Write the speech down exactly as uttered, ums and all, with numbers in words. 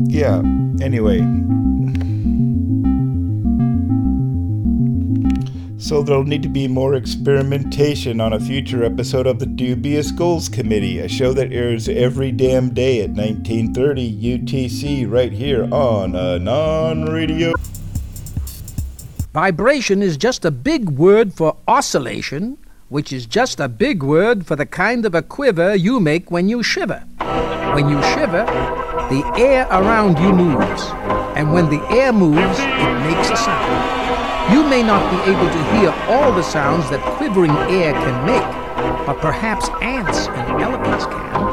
yeah, anyway. So there'll need to be more experimentation on a future episode of the Dubious Goals Committee, a show that airs every damn day at nineteen thirty U T C right here on Anon Radio. Vibration is just a big word for oscillation, which is just a big word for the kind of a quiver you make when you shiver. When you shiver, the air around you moves, and when the air moves, it makes a sound. You may not be able to hear all the sounds that quivering air can make, but perhaps ants and elephants can.